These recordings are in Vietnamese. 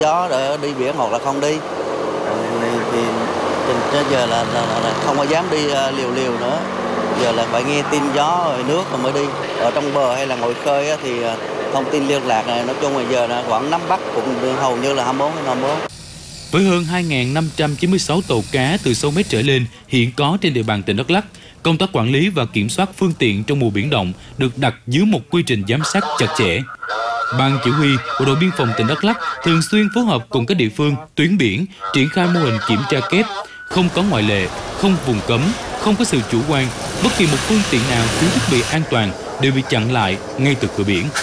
Gió để đi biển hoặc là không đi. Thì trên giờ là không có dám đi liều nữa. Giờ là phải nghe tin gió rồi nước rồi mới đi. Ở trong bờ hay là ngoài khơi thì thông tin liên lạc này nói chung là giờ là Quảng Nam Bắc cũng hầu như là 24/24. Với hơn 2.596 tàu cá từ 6 mét trở lên hiện có trên địa bàn tỉnh Đắk Lắk, công tác quản lý và kiểm soát phương tiện trong mùa biển động được đặt dưới một quy trình giám sát chặt chẽ. Ban chỉ huy Bộ đội Biên phòng tỉnh Đắk Lắk thường xuyên phối hợp cùng các địa phương, tuyến biển triển khai mô hình kiểm tra kép, không có ngoại lệ, không vùng cấm, không có sự chủ quan. Bất kỳ một phương tiện nào thiếu thiết bị an toàn đều bị chặn lại ngay từ cửa biển.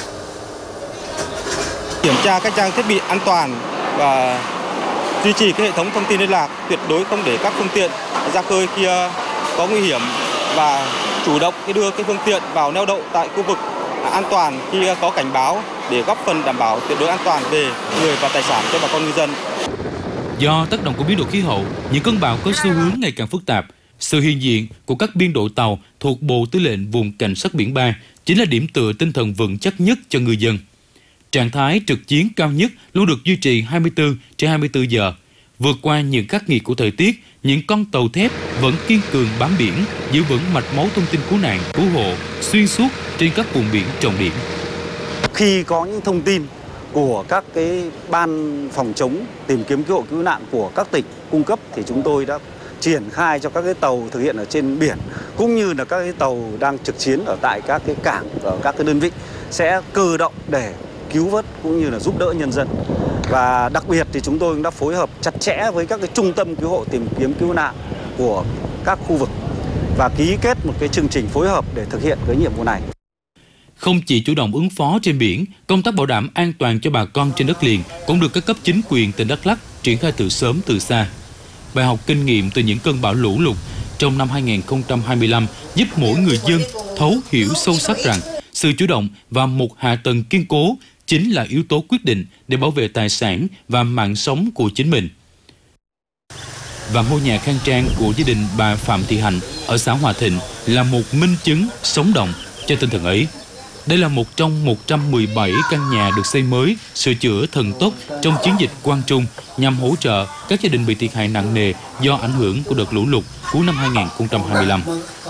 Kiểm tra các trang thiết bị an toàn và duy trì cái hệ thống thông tin liên lạc, tuyệt đối không để các phương tiện ra khơi khi có nguy hiểm và chủ động đưa cái phương tiện vào neo đậu tại khu vực an toàn khi có cảnh báo để góp phần đảm bảo tuyệt đối an toàn về người và tài sản cho bà con ngư dân. Do tác động của biến đổi khí hậu, những cơn bão có xu hướng ngày càng phức tạp. Sự hiện diện của các biên đội tàu thuộc Bộ Tư lệnh Vùng Cảnh sát biển 3 chính là điểm tựa tinh thần vững chắc nhất cho ngư dân. Trạng thái trực chiến cao nhất luôn được duy trì 24/24 giờ. Vượt qua những khắc nghiệt của thời tiết, những con tàu thép vẫn kiên cường bám biển, giữ vững mạch máu thông tin cứu nạn, cứu hộ xuyên suốt trên các vùng biển trọng điểm. Khi có những thông tin của các cái ban phòng chống tìm kiếm cứu hộ cứu nạn của các tỉnh cung cấp thì chúng tôi đã triển khai cho các cái tàu thực hiện ở trên biển cũng như là các cái tàu đang trực chiến ở tại các cái cảng ở các cái đơn vị sẽ cơ động để cứu vớt cũng như là giúp đỡ nhân dân. Và đặc biệt thì chúng tôi cũng đã phối hợp chặt chẽ với các cái trung tâm cứu hộ tìm kiếm cứu nạn của các khu vực và ký kết một cái chương trình phối hợp để thực hiện cái nhiệm vụ này. Không chỉ chủ động ứng phó trên biển, công tác bảo đảm an toàn cho bà con trên đất liền cũng được các cấp chính quyền tỉnh Đắk Lắk triển khai từ sớm từ xa. Bài học kinh nghiệm từ những cơn bão lũ lụt trong năm 2025 giúp mỗi người dân thấu hiểu sâu sắc rằng sự chủ động và một hạ tầng kiên cố chính là yếu tố quyết định để bảo vệ tài sản và mạng sống của chính mình. Và ngôi nhà khang trang của gia đình bà Phạm Thị Hạnh ở xã Hòa Thịnh là một minh chứng sống động cho tinh thần ấy. Đây là một trong 117 căn nhà được xây mới, sửa chữa thần tốc trong chiến dịch Quang Trung nhằm hỗ trợ các gia đình bị thiệt hại nặng nề do ảnh hưởng của đợt lũ lụt cuối năm 2025.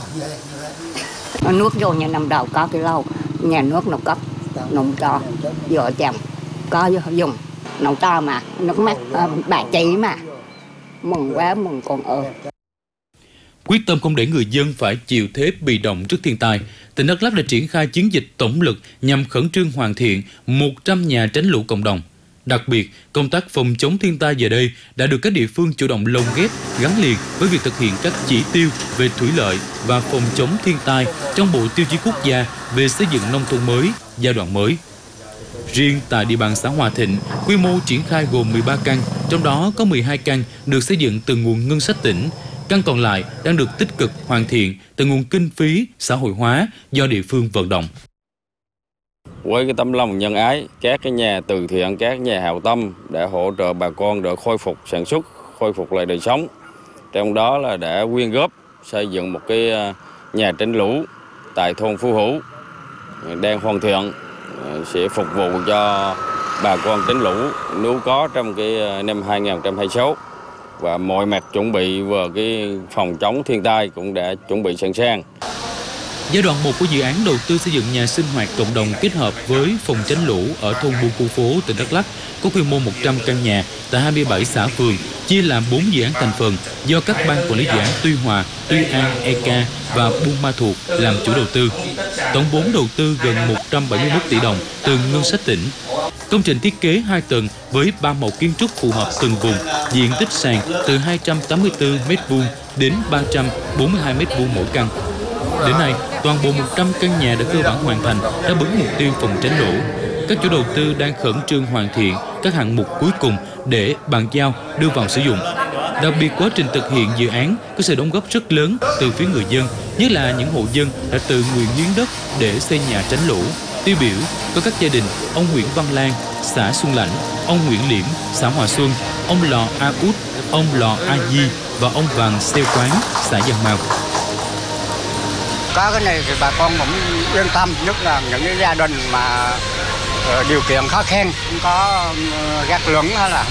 Nước vô nhà năm đầu có cái lâu, nhà nước nó cấp, nông cho, vợ chồng có dùng, nấu to mà, nước mắt bà chị mà, mừng quá mừng con ơi. Quyết tâm không để người dân phải chịu thế bị động trước thiên tai, tỉnh Đắk Lắk đã triển khai chiến dịch tổng lực nhằm khẩn trương hoàn thiện 100 nhà tránh lũ cộng đồng. Đặc biệt, công tác phòng chống thiên tai giờ đây đã được các địa phương chủ động lồng ghép gắn liền với việc thực hiện các chỉ tiêu về thủy lợi và phòng chống thiên tai trong Bộ Tiêu chí Quốc gia về xây dựng nông thôn mới giai đoạn mới. Riêng tại địa bàn xã Hòa Thịnh, quy mô triển khai gồm 13 căn, trong đó có 12 căn được xây dựng từ nguồn ngân sách tỉnh. Căn còn lại đang được tích cực hoàn thiện từ nguồn kinh phí xã hội hóa do địa phương vận động. Với cái tấm lòng nhân ái, các cái nhà từ thiện, các nhà hảo tâm đã hỗ trợ bà con để khôi phục sản xuất, khôi phục lại đời sống. Trong đó là đã quyên góp xây dựng một cái nhà tránh lũ tại thôn Phú Hữu đang hoàn thiện sẽ phục vụ cho bà con tránh lũ nếu có trong cái năm 2026. Và mọi mặt chuẩn bị vào cái phòng chống thiên tai cũng đã chuẩn bị sẵn sàng. Giai đoạn 1 của dự án đầu tư xây dựng nhà sinh hoạt cộng đồng kết hợp với phòng tránh lũ ở thôn Buôn Khu Phố, tỉnh Đắk Lắk có quy mô 100 căn nhà tại 27 xã phường, chia làm 4 dự án thành phần do các ban quản lý dự án Tuy Hòa, Tuy An, EK và Buôn Ma Thuột làm chủ đầu tư. Tổng vốn đầu tư gần 171 tỷ đồng từ ngân sách tỉnh. Công trình thiết kế 2 tầng với 3 màu kiến trúc phù hợp từng vùng, diện tích sàn từ 284 m² đến 342 m² mỗi căn. Đến nay, toàn bộ 100 căn nhà đã cơ bản hoàn thành, đáp ứng mục tiêu phòng tránh lũ. Các chủ đầu tư đang khẩn trương hoàn thiện các hạng mục cuối cùng để bàn giao đưa vào sử dụng. Đặc biệt, quá trình thực hiện dự án có sự đóng góp rất lớn từ phía người dân, nhất là những hộ dân đã tự nguyện hiến đất để xây nhà tránh lũ. Tiêu biểu có các gia đình ông Nguyễn Văn Lan, xã Xuân Lãnh, ông Nguyễn Liễm, xã Hòa Xuân, ông Lò A Út, ông Lò A Di và ông Vàng Xeo Quán, xã Giang Mao. Có cái này thì bà con cũng yên tâm, nhất là những cái gia đình mà điều kiện khó khăn, không có gác lửng hay là